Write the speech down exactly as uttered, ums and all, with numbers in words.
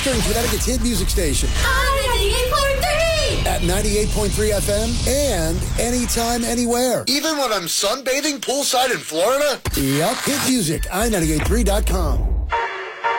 Western Connecticut's hit music station. ninety-eight point three! At ninety-eight point three F M and anytime, anywhere. Even when I'm sunbathing poolside in Florida? Yep. Hit music, i ninety-eight point three dot com.